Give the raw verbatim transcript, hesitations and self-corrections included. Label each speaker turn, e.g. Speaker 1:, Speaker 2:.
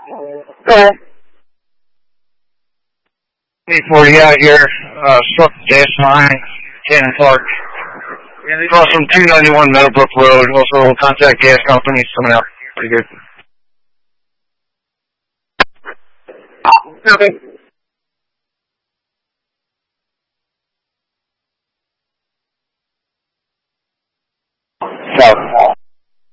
Speaker 1: Go ahead.
Speaker 2: eight forty out here, uh, struck the gas line, Cannon Park. Across from two ninety-one Meadowbrook Road, also Contact Gas Company coming out pretty good.
Speaker 1: Okay.
Speaker 3: South